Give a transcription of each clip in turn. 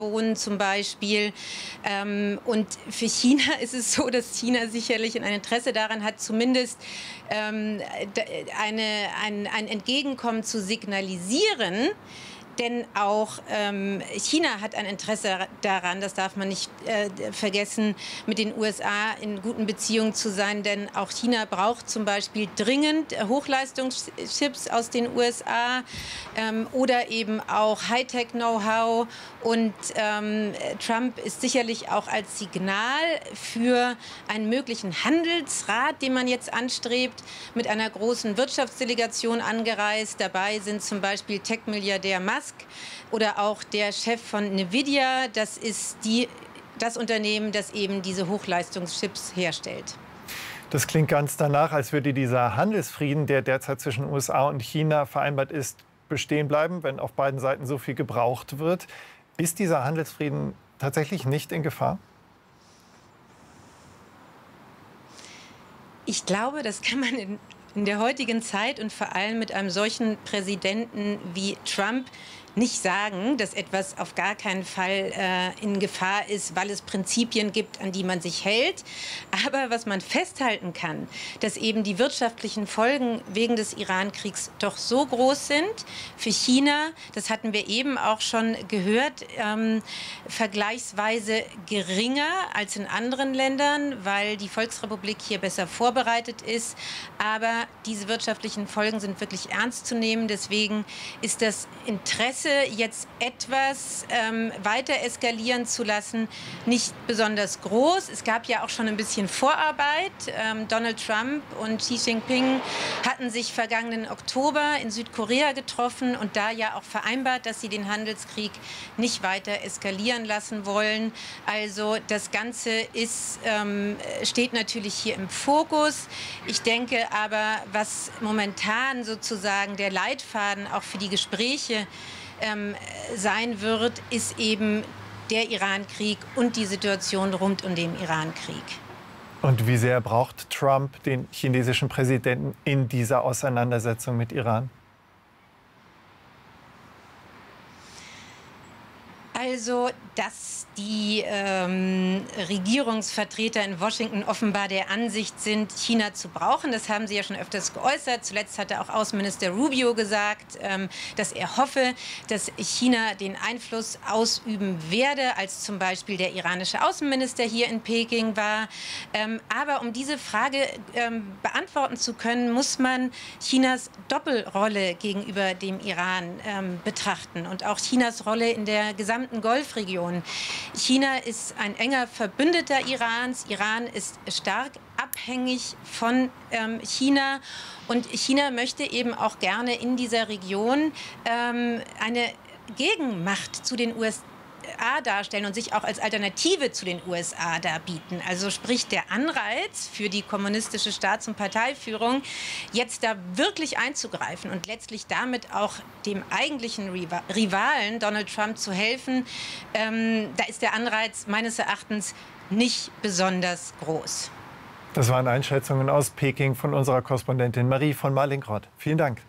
Wohnen zum Beispiel. Und für China ist es so, dass China sicherlich ein Interesse daran hat, zumindest ein Entgegenkommen zu signalisieren. Denn auch China hat ein Interesse daran, das darf man nicht vergessen, mit den USA in guten Beziehungen zu sein. Denn auch China braucht zum Beispiel dringend Hochleistungschips aus den USA oder eben auch Hightech-Know-how. Und Trump ist sicherlich auch als Signal für einen möglichen Handelsrat, den man jetzt anstrebt, mit einer großen Wirtschaftsdelegation angereist. Dabei sind zum Beispiel Tech-Milliardär Musk oder auch der Chef von Nvidia. Das ist das Unternehmen, das eben diese Hochleistungschips herstellt. Das klingt ganz danach, als würde dieser Handelsfrieden, der derzeit zwischen USA und China vereinbart ist, bestehen bleiben, wenn auf beiden Seiten so viel gebraucht wird. Ist dieser Handelsfrieden tatsächlich nicht in Gefahr? Ich glaube, das kann man in der heutigen Zeit und vor allem mit einem solchen Präsidenten wie Trump nicht sagen, dass etwas auf gar keinen Fall in Gefahr ist, weil es Prinzipien gibt, an die man sich hält. Aber was man festhalten kann, dass eben die wirtschaftlichen Folgen wegen des Iran-Kriegs doch so groß sind für China, das hatten wir eben auch schon gehört, vergleichsweise geringer als in anderen Ländern, weil die Volksrepublik hier besser vorbereitet ist. Aber diese wirtschaftlichen Folgen sind wirklich ernst zu nehmen. Deswegen ist das Interesse, jetzt etwas weiter eskalieren zu lassen, nicht besonders groß. Es gab ja auch schon ein bisschen Vorarbeit. Donald Trump und Xi Jinping hatten sich vergangenen Oktober in Südkorea getroffen und da ja auch vereinbart, dass sie den Handelskrieg nicht weiter eskalieren lassen wollen. Also das Ganze steht natürlich hier im Fokus. Ich denke aber, was momentan sozusagen der Leitfaden auch für die Gespräche sein wird, ist eben der Iran-Krieg und die Situation rund um den Iran-Krieg. Und wie sehr braucht Trump den chinesischen Präsidenten in dieser Auseinandersetzung mit Iran? Also, dass die Regierungsvertreter in Washington offenbar der Ansicht sind, China zu brauchen, das haben sie ja schon öfters geäußert. Zuletzt hatte auch Außenminister Rubio gesagt, dass er hoffe, dass China den Einfluss ausüben werde, als zum Beispiel der iranische Außenminister hier in Peking war. Aber um diese Frage beantworten zu können, muss man Chinas Doppelrolle gegenüber dem Iran betrachten und auch Chinas Rolle in der gesamten Golfregion. China ist ein enger Verbündeter Irans. Iran ist stark abhängig von China. Und China möchte eben auch gerne in dieser Region eine Gegenmacht zu den USA darstellen und sich auch als Alternative zu den USA darbieten. Also sprich der Anreiz für die kommunistische Staats- und Parteiführung, jetzt da wirklich einzugreifen und letztlich damit auch dem eigentlichen Rivalen Donald Trump zu helfen, da ist der Anreiz meines Erachtens nicht besonders groß. Das waren Einschätzungen aus Peking von unserer Korrespondentin Marie von Marlingrott. Vielen Dank.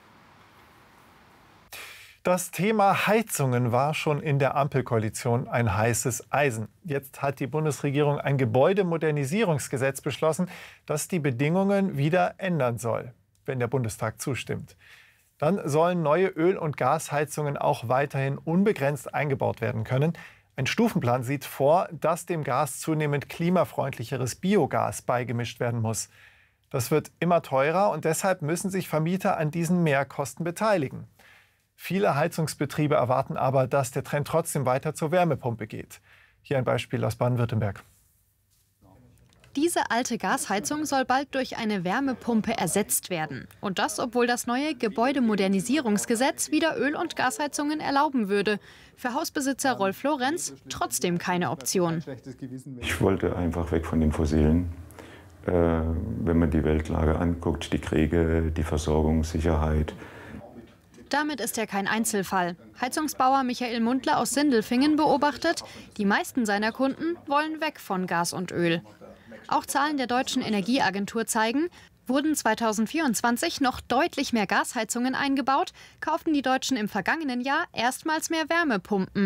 Das Thema Heizungen war schon in der Ampelkoalition ein heißes Eisen. Jetzt hat die Bundesregierung ein Gebäudemodernisierungsgesetz beschlossen, das die Bedingungen wieder ändern soll, wenn der Bundestag zustimmt. Dann sollen neue Öl- und Gasheizungen auch weiterhin unbegrenzt eingebaut werden können. Ein Stufenplan sieht vor, dass dem Gas zunehmend klimafreundlicheres Biogas beigemischt werden muss. Das wird immer teurer und deshalb müssen sich Vermieter an diesen Mehrkosten beteiligen. Viele Heizungsbetriebe erwarten aber, dass der Trend trotzdem weiter zur Wärmepumpe geht. Hier ein Beispiel aus Baden-Württemberg. Diese alte Gasheizung soll bald durch eine Wärmepumpe ersetzt werden. Und das, obwohl das neue Gebäudemodernisierungsgesetz wieder Öl- und Gasheizungen erlauben würde. Für Hausbesitzer Rolf Lorenz trotzdem keine Option. Ich wollte einfach weg von den Fossilen. Wenn man die Weltlage anguckt, die Kriege, die Versorgungssicherheit. Damit ist er kein Einzelfall. Heizungsbauer Michael Mundler aus Sindelfingen beobachtet, die meisten seiner Kunden wollen weg von Gas und Öl. Auch Zahlen der Deutschen Energieagentur zeigen, wurden 2024 noch deutlich mehr Gasheizungen eingebaut, kauften die Deutschen im vergangenen Jahr erstmals mehr Wärmepumpen.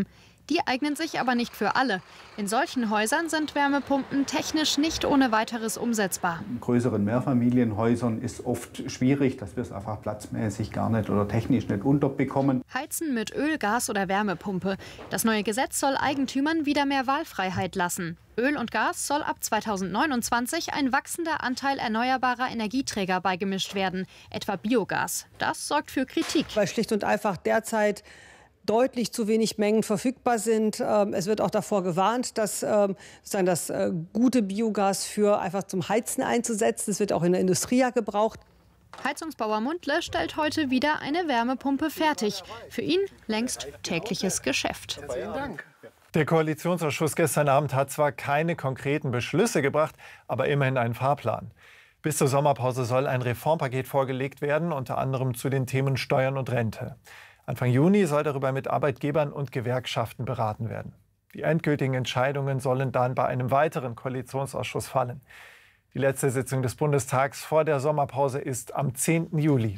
Die eignen sich aber nicht für alle. In solchen Häusern sind Wärmepumpen technisch nicht ohne weiteres umsetzbar. In größeren Mehrfamilienhäusern ist oft schwierig, dass wir es einfach platzmäßig gar nicht oder technisch nicht unterbekommen. Heizen mit Öl, Gas oder Wärmepumpe. Das neue Gesetz soll Eigentümern wieder mehr Wahlfreiheit lassen. Öl und Gas soll ab 2029 ein wachsender Anteil erneuerbarer Energieträger beigemischt werden, etwa Biogas. Das sorgt für Kritik. Weil schlicht und einfach derzeit deutlich zu wenig Mengen verfügbar sind. Es wird auch davor gewarnt, dass das gute Biogas für einfach zum Heizen einzusetzen. Es wird auch in der Industrie ja gebraucht. Heizungsbauer Mundle stellt heute wieder eine Wärmepumpe fertig. Für ihn längst tägliches Geschäft. Herzlichen Dank. Der Koalitionsausschuss gestern Abend hat zwar keine konkreten Beschlüsse gebracht, aber immerhin einen Fahrplan. Bis zur Sommerpause soll ein Reformpaket vorgelegt werden, unter anderem zu den Themen Steuern und Rente. Anfang Juni soll darüber mit Arbeitgebern und Gewerkschaften beraten werden. Die endgültigen Entscheidungen sollen dann bei einem weiteren Koalitionsausschuss fallen. Die letzte Sitzung des Bundestags vor der Sommerpause ist am 10. Juli.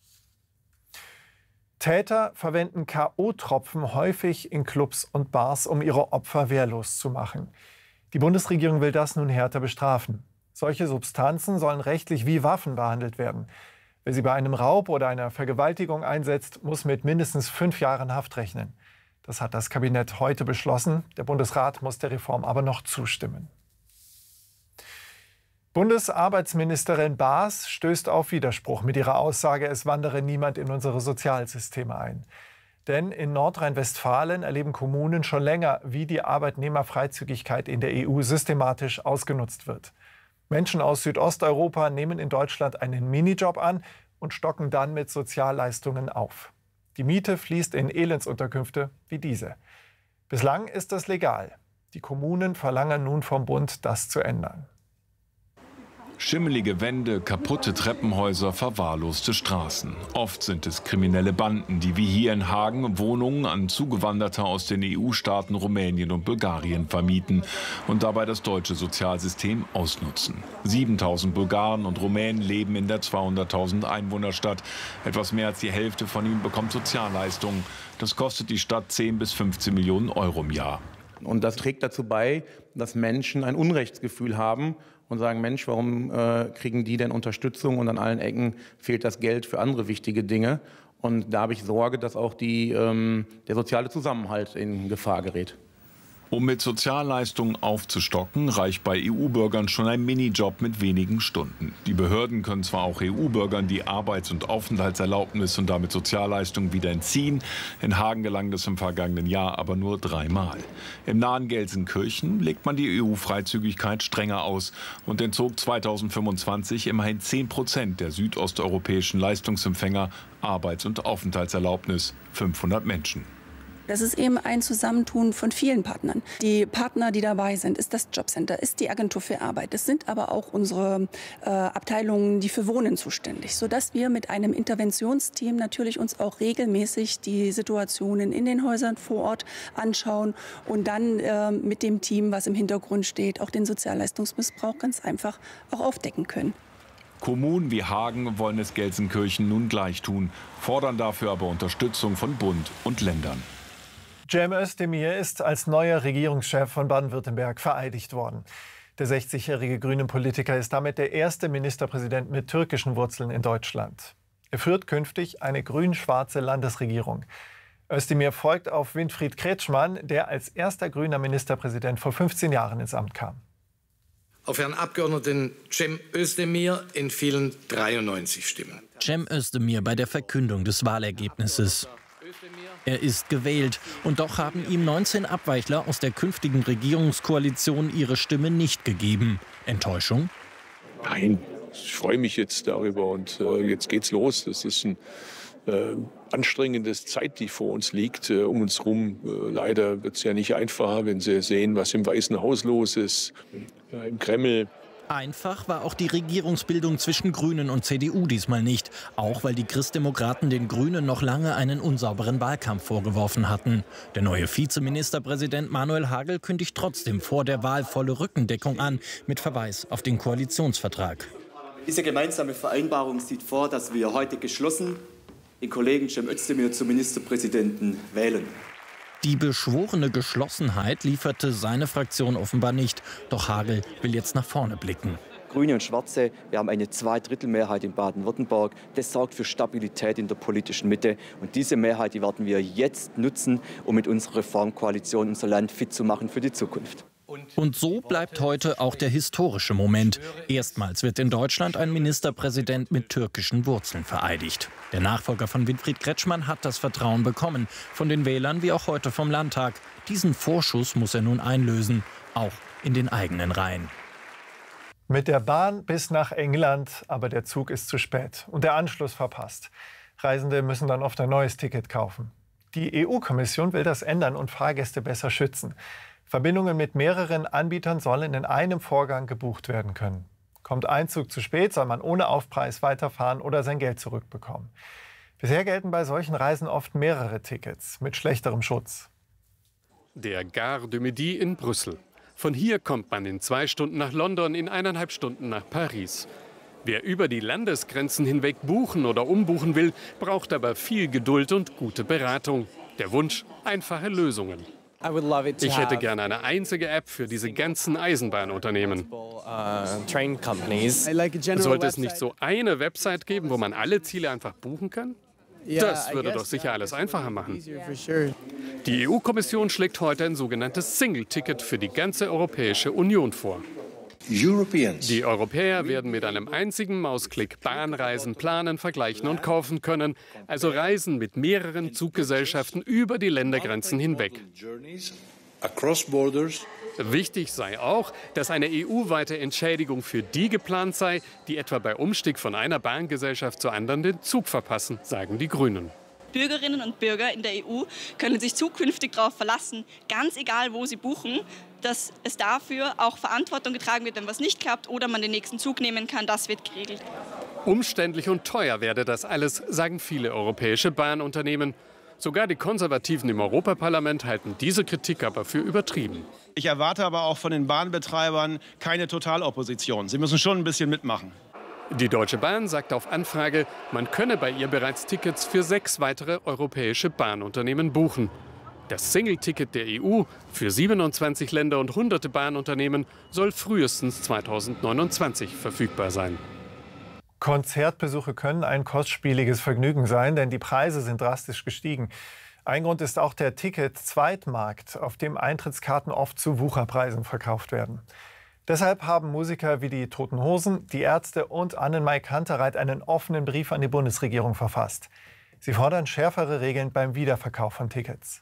Täter verwenden K.O.-Tropfen häufig in Clubs und Bars, um ihre Opfer wehrlos zu machen. Die Bundesregierung will das nun härter bestrafen. Solche Substanzen sollen rechtlich wie Waffen behandelt werden. Wer sie bei einem Raub oder einer Vergewaltigung einsetzt, muss mit mindestens 5 Jahren Haft rechnen. Das hat das Kabinett heute beschlossen. Der Bundesrat muss der Reform aber noch zustimmen. Bundesarbeitsministerin Baas stößt auf Widerspruch mit ihrer Aussage, es wandere niemand in unsere Sozialsysteme ein. Denn in Nordrhein-Westfalen erleben Kommunen schon länger, wie die Arbeitnehmerfreizügigkeit in der EU systematisch ausgenutzt wird. Menschen aus Südosteuropa nehmen in Deutschland einen Minijob an und stocken dann mit Sozialleistungen auf. Die Miete fließt in Elendsunterkünfte wie diese. Bislang ist das legal. Die Kommunen verlangen nun vom Bund, das zu ändern. Schimmelige Wände, kaputte Treppenhäuser, verwahrloste Straßen. Oft sind es kriminelle Banden, die wie hier in Hagen Wohnungen an Zugewanderte aus den EU-Staaten Rumänien und Bulgarien vermieten und dabei das deutsche Sozialsystem ausnutzen. 7.000 Bulgaren und Rumänen leben in der 200.000 Einwohnerstadt. Etwas mehr als die Hälfte von ihnen bekommt Sozialleistungen. Das kostet die Stadt 10 bis 15 Millionen Euro im Jahr. Und das trägt dazu bei, dass Menschen ein Unrechtsgefühl haben und sagen, Mensch, warum kriegen die denn Unterstützung und an allen Ecken fehlt das Geld für andere wichtige Dinge. Und da habe ich Sorge, dass auch der soziale Zusammenhalt in Gefahr gerät. Um mit Sozialleistungen aufzustocken, reicht bei EU-Bürgern schon ein Minijob mit wenigen Stunden. Die Behörden können zwar auch EU-Bürgern die Arbeits- und Aufenthaltserlaubnis und damit Sozialleistungen wieder entziehen. In Hagen gelang das im vergangenen Jahr aber nur 3-mal. Im nahen Gelsenkirchen legt man die EU-Freizügigkeit strenger aus und entzog 2025 immerhin 10% der südosteuropäischen Leistungsempfänger Arbeits- und Aufenthaltserlaubnis, 500 Menschen. Das ist eben ein Zusammentun von vielen Partnern. Die Partner, die dabei sind, ist das Jobcenter, ist die Agentur für Arbeit. Das sind aber auch unsere Abteilungen, die für Wohnen zuständig, sodass wir mit einem Interventionsteam natürlich uns auch regelmäßig die Situationen in den Häusern vor Ort anschauen und dann mit dem Team, was im Hintergrund steht, auch den Sozialleistungsmissbrauch ganz einfach auch aufdecken können. Kommunen wie Hagen wollen es Gelsenkirchen nun gleich tun, fordern dafür aber Unterstützung von Bund und Ländern. Cem Özdemir ist als neuer Regierungschef von Baden-Württemberg vereidigt worden. Der 60-jährige grüne Politiker ist damit der erste Ministerpräsident mit türkischen Wurzeln in Deutschland. Er führt künftig eine grün-schwarze Landesregierung. Özdemir folgt auf Winfried Kretschmann, der als erster grüner Ministerpräsident vor 15 Jahren ins Amt kam. Auf Herrn Abgeordneten Cem Özdemir entfielen 93 Stimmen. Cem Özdemir bei der Verkündung des Wahlergebnisses. Er ist gewählt und doch haben ihm 19 Abweichler aus der künftigen Regierungskoalition ihre Stimme nicht gegeben. Enttäuschung? Nein, ich freue mich jetzt darüber und jetzt geht's los. Das ist ein anstrengendes Zeit, die vor uns liegt, um uns herum. Leider wird es ja nicht einfacher, wenn Sie sehen, was im Weißen Haus los ist, im Kreml. Einfach war auch die Regierungsbildung zwischen Grünen und CDU diesmal nicht. Auch weil die Christdemokraten den Grünen noch lange einen unsauberen Wahlkampf vorgeworfen hatten. Der neue Vizeministerpräsident Manuel Hagel kündigt trotzdem vor der Wahl volle Rückendeckung an, mit Verweis auf den Koalitionsvertrag. Diese gemeinsame Vereinbarung sieht vor, dass wir heute geschlossen den Kollegen Cem Özdemir zum Ministerpräsidenten wählen. Die beschworene Geschlossenheit lieferte seine Fraktion offenbar nicht. Doch Hagel will jetzt nach vorne blicken. Grüne und Schwarze, wir haben eine Zweidrittelmehrheit in Baden-Württemberg. Das sorgt für Stabilität in der politischen Mitte. Und diese Mehrheit, die werden wir jetzt nutzen, um mit unserer Reformkoalition unser Land fit zu machen für die Zukunft. Und so bleibt heute auch der historische Moment. Erstmals wird in Deutschland ein Ministerpräsident mit türkischen Wurzeln vereidigt. Der Nachfolger von Winfried Kretschmann hat das Vertrauen bekommen. Von den Wählern wie auch heute vom Landtag. Diesen Vorschuss muss er nun einlösen, auch in den eigenen Reihen. Mit der Bahn bis nach England, aber der Zug ist zu spät und der Anschluss verpasst. Reisende müssen dann oft ein neues Ticket kaufen. Die EU-Kommission will das ändern und Fahrgäste besser schützen. Verbindungen mit mehreren Anbietern sollen in einem Vorgang gebucht werden können. Kommt ein Zug zu spät, soll man ohne Aufpreis weiterfahren oder sein Geld zurückbekommen. Bisher gelten bei solchen Reisen oft mehrere Tickets mit schlechterem Schutz. Der Gare de Midi in Brüssel. Von hier kommt man in 2 Stunden nach London, in 1,5 Stunden nach Paris. Wer über die Landesgrenzen hinweg buchen oder umbuchen will, braucht aber viel Geduld und gute Beratung. Der Wunsch, einfache Lösungen. Ich hätte gerne eine einzige App für diese ganzen Eisenbahnunternehmen. Sollte es nicht so eine Website geben, wo man alle Ziele einfach buchen kann? Das würde doch sicher alles einfacher machen. Die EU-Kommission schlägt heute ein sogenanntes Single-Ticket für die ganze Europäische Union vor. Die Europäer werden mit einem einzigen Mausklick Bahnreisen planen, vergleichen und kaufen können, also Reisen mit mehreren Zuggesellschaften über die Ländergrenzen hinweg. Wichtig sei auch, dass eine EU-weite Entschädigung für die geplant sei, die etwa bei Umstieg von einer Bahngesellschaft zur anderen den Zug verpassen, sagen die Grünen. Bürgerinnen und Bürger in der EU können sich zukünftig darauf verlassen, ganz egal wo sie buchen, dass es dafür auch Verantwortung getragen wird, wenn was nicht klappt oder man den nächsten Zug nehmen kann. Das wird geregelt. Umständlich und teuer werde das alles, sagen viele europäische Bahnunternehmen. Sogar die Konservativen im Europaparlament halten diese Kritik aber für übertrieben. Ich erwarte aber auch von den Bahnbetreibern keine Totalopposition. Sie müssen schon ein bisschen mitmachen. Die Deutsche Bahn sagt auf Anfrage, man könne bei ihr bereits Tickets für 6 weitere europäische Bahnunternehmen buchen. Das Single-Ticket der EU für 27 Länder und hunderte Bahnunternehmen soll frühestens 2029 verfügbar sein. Konzertbesuche können ein kostspieliges Vergnügen sein, denn die Preise sind drastisch gestiegen. Ein Grund ist auch der Ticket-Zweitmarkt, auf dem Eintrittskarten oft zu Wucherpreisen verkauft werden. Deshalb haben Musiker wie die Toten Hosen, die Ärzte und Annemarie Kantereit einen offenen Brief an die Bundesregierung verfasst. Sie fordern schärfere Regeln beim Wiederverkauf von Tickets.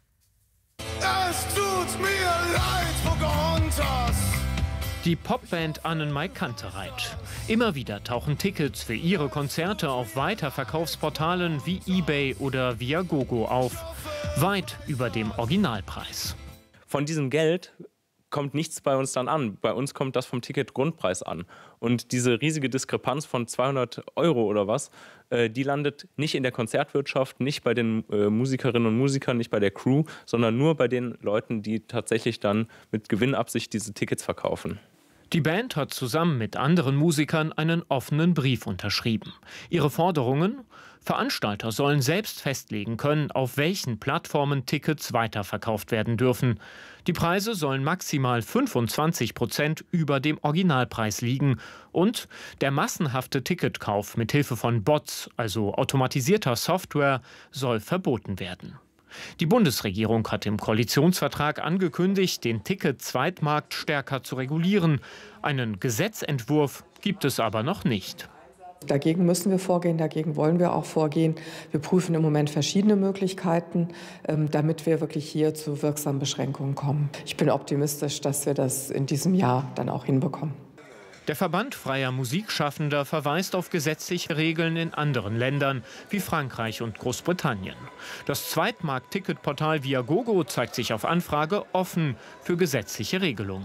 Es tut mir leid, Pocahontas. Die Popband Annemarie Kantereit. Immer wieder tauchen Tickets für ihre Konzerte auf Weiterverkaufsportalen wie eBay oder Viagogo auf. Weit über dem Originalpreis. Von diesem Geld kommt nichts bei uns dann an. Bei uns kommt das vom Ticketgrundpreis an. Und diese riesige Diskrepanz von 200 € oder was, die landet nicht in der Konzertwirtschaft, nicht bei den Musikerinnen und Musikern, nicht bei der Crew, sondern nur bei den Leuten, die tatsächlich dann mit Gewinnabsicht diese Tickets verkaufen. Die Band hat zusammen mit anderen Musikern einen offenen Brief unterschrieben. Ihre Forderungen? Veranstalter sollen selbst festlegen können, auf welchen Plattformen Tickets weiterverkauft werden dürfen. Die Preise sollen maximal 25% über dem Originalpreis liegen. Und der massenhafte Ticketkauf mit Hilfe von Bots, also automatisierter Software, soll verboten werden. Die Bundesregierung hat im Koalitionsvertrag angekündigt, den Ticket-Zweitmarkt stärker zu regulieren. Einen Gesetzentwurf gibt es aber noch nicht. Dagegen müssen wir vorgehen, dagegen wollen wir auch vorgehen. Wir prüfen im Moment verschiedene Möglichkeiten, damit wir wirklich hier zu wirksamen Beschränkungen kommen. Ich bin optimistisch, dass wir das in diesem Jahr dann auch hinbekommen. Der Verband freier Musikschaffender verweist auf gesetzliche Regeln in anderen Ländern wie Frankreich und Großbritannien. Das Zweitmarkt-Ticketportal Viagogo zeigt sich auf Anfrage offen für gesetzliche Regelungen.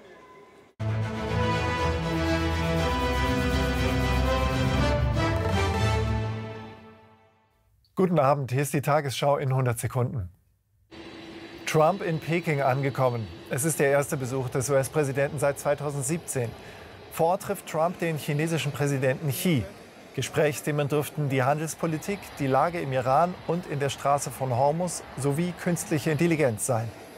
Guten Abend, hier ist die Tagesschau in 100 Sekunden. Trump in Peking angekommen. Es ist der erste Besuch des US-Präsidenten seit 2017. Vor Ort trifft Trump den chinesischen Präsidenten Xi. Gesprächsthemen dürften die Handelspolitik, die Lage im Iran und in der Straße von Hormuz sowie künstliche Intelligenz sein.